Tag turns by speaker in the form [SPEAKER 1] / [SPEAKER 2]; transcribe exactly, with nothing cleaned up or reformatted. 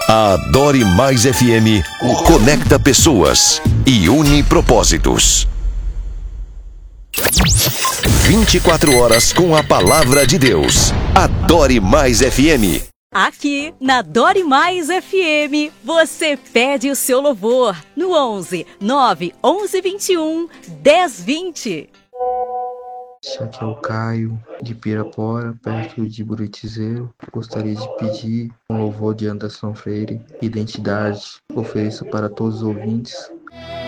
[SPEAKER 1] A Adore Mais F M conecta pessoas e une propósitos. vinte e quatro horas com a palavra de Deus. Adore Mais F M.
[SPEAKER 2] Aqui na Adore Mais F M, você pede o seu louvor no onze, nove, onze, vinte e um, dez, vinte.
[SPEAKER 3] Aqui é o Caio, de Pirapora, perto de Buritizeiro. Gostaria de pedir um louvor de Anderson Freire, Identidade. Ofereço para todos os ouvintes.